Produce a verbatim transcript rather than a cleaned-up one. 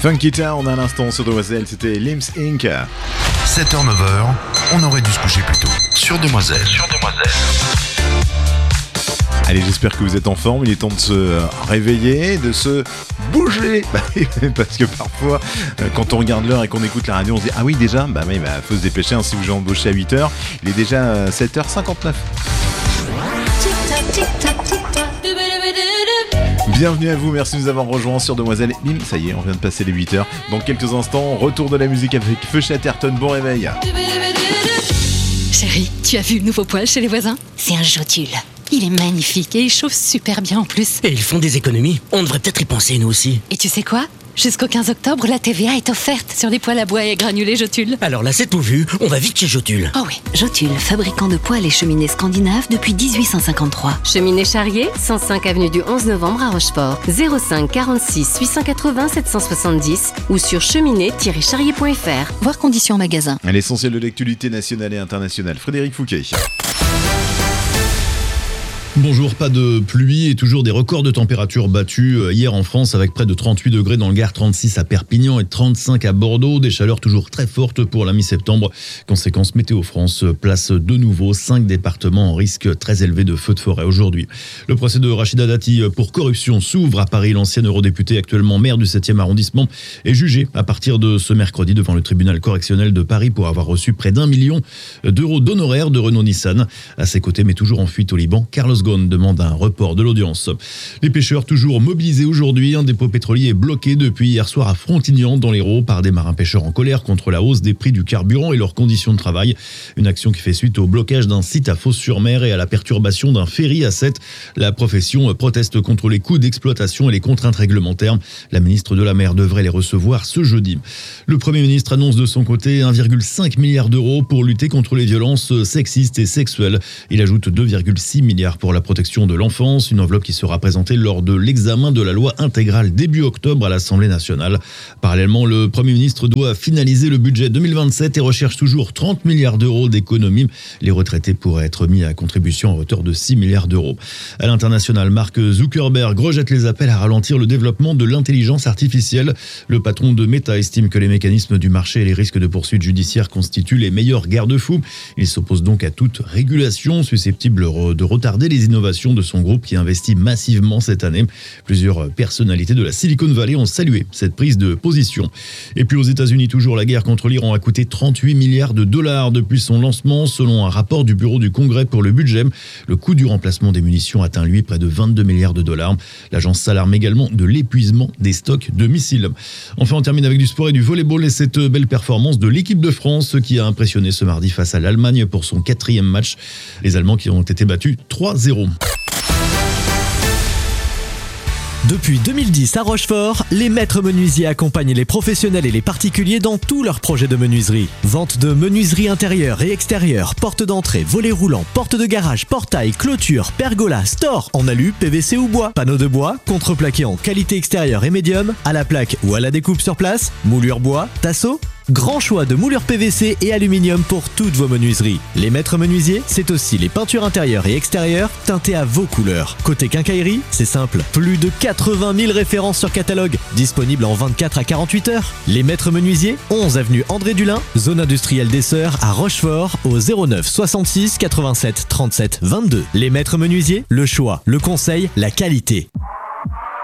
Funky Town à l'instant sur Demoiselle, c'était Limbs Incorporated. sept heures neuf heures, on aurait dû se coucher plus tôt. Sur Demoiselle. Sur Demoiselle. Allez, j'espère que vous êtes en forme. Il est temps de se réveiller, de se bouger. Bah, parce que parfois, quand on regarde l'heure et qu'on écoute la radio, on se dit « Ah oui, déjà ?» Bah oui, bah, faut se dépêcher. Hein, si vous avez embauché à huit heures, il est déjà sept heures cinquante-neuf. Bienvenue à vous, merci de nous avoir rejoints sur Demoiselle. Bim, ça y est, on vient de passer les huit heures. Dans quelques instants, retour de la musique avec Feu Chatterton. Bon réveil. Chérie, tu as vu le nouveau poêle chez les voisins ? C'est un Jotule. Il est magnifique et il chauffe super bien en plus. Et ils font des économies. On devrait peut-être y penser nous aussi. Et tu sais quoi ? Jusqu'au quinze octobre, la T V A est offerte sur les poêles à bois et granulés Jotule. Alors là, c'est tout vu. On va vite chez Jotule. Oh oui. Jotule, fabricant de poêles et cheminées scandinaves depuis dix-huit cent cinquante-trois. Cheminée Charrier, cent cinq avenue du onze novembre à Rochefort. zéro cinq quarante-six huit cent quatre-vingts sept cent soixante-dix ou sur cheminée tiret charrier point f r. Voir conditions magasin. L'essentiel de l'actualité nationale et internationale. Frédéric Fouquet. Bonjour, pas de pluie et toujours des records de température battus hier en France avec près de trente-huit degrés dans le Gard, trente-six à Perpignan et trente-cinq à Bordeaux. Des chaleurs toujours très fortes pour la mi-septembre. Conséquence, Météo France place de nouveau cinq départements en risque très élevé de feux de forêt aujourd'hui. Le procès de Rachida Dati pour corruption s'ouvre à Paris. L'ancienne eurodéputée, actuellement maire du septième arrondissement, est jugée à partir de ce mercredi devant le tribunal correctionnel de Paris pour avoir reçu près d'un million d'euros d'honoraires de Renault-Nissan. À ses côtés, mais toujours en fuite au Liban, Carlos Ghosn demande un report de l'audience. Les pêcheurs toujours mobilisés aujourd'hui. Un dépôt pétrolier est bloqué depuis hier soir à Frontignan dans l'Hérault par des marins pêcheurs en colère contre la hausse des prix du carburant et leurs conditions de travail. Une action qui fait suite au blocage d'un site à Fos-sur-Mer et à la perturbation d'un ferry à Sète. La profession proteste contre les coûts d'exploitation et les contraintes réglementaires. La ministre de la Mer devrait les recevoir ce jeudi. Le Premier ministre annonce de son côté un virgule cinq milliard d'euros pour lutter contre les violences sexistes et sexuelles. Il ajoute deux virgule six milliards pour la protection de l'enfance, une enveloppe qui sera présentée lors de l'examen de la loi intégrale début octobre à l'Assemblée nationale. Parallèlement, le Premier ministre doit finaliser le budget deux mille vingt-sept et recherche toujours trente milliards d'euros d'économies. Les retraités pourraient être mis à contribution à hauteur de six milliards d'euros. À l'international, Mark Zuckerberg rejette les appels à ralentir le développement de l'intelligence artificielle. Le patron de Meta estime que les mécanismes du marché et les risques de poursuites judiciaires constituent les meilleurs garde-fous. Il s'oppose donc à toute régulation susceptible de retarder les innovations de son groupe qui investit massivement cette année. Plusieurs personnalités de la Silicon Valley ont salué cette prise de position. Et puis aux États-Unis, toujours, la guerre contre l'Iran a coûté trente-huit milliards de dollars depuis son lancement, selon un rapport du bureau du Congrès pour le budget. Le coût du remplacement des munitions atteint, lui, près de vingt-deux milliards de dollars. L'agence s'alarme également de l'épuisement des stocks de missiles. Enfin, on termine avec du sport et du volleyball et cette belle performance de l'équipe de France qui a impressionné ce mardi face à l'Allemagne pour son quatrième match. Les Allemands qui ont été battus trois zéro. Depuis deux mille dix à Rochefort, les maîtres menuisiers accompagnent les professionnels et les particuliers dans tous leurs projets de menuiserie. Vente de menuiserie intérieure et extérieure, porte d'entrée, volets roulants, porte de garage, portail, clôture, pergola, store, en alu, P V C ou bois, panneaux de bois, contreplaqué en qualité extérieure et médium, à la plaque ou à la découpe sur place, moulure bois, tasseau. Grand choix de moulures P V C et aluminium pour toutes vos menuiseries. Les maîtres menuisiers, c'est aussi les peintures intérieures et extérieures teintées à vos couleurs. Côté quincaillerie, c'est simple. Plus de quatre-vingt mille références sur catalogue, disponibles en vingt-quatre à quarante-huit heures. Les maîtres menuisiers, onze avenue André Dulin, zone industrielle des Sœurs à Rochefort, au zéro neuf soixante-six quatre-vingt-sept trente-sept vingt-deux. Les maîtres menuisiers, le choix, le conseil, la qualité.